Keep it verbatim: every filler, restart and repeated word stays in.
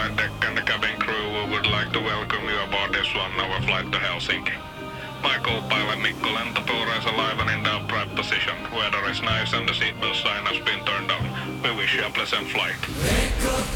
flight deck and the cabin crew, we would like to welcome you aboard this one-hour flight to Helsinki. My co-pilot Mikko Lentotuura is alive and in the upright position. Weather is nice and the seatbelt sign has been turned on. We wish you a pleasant flight.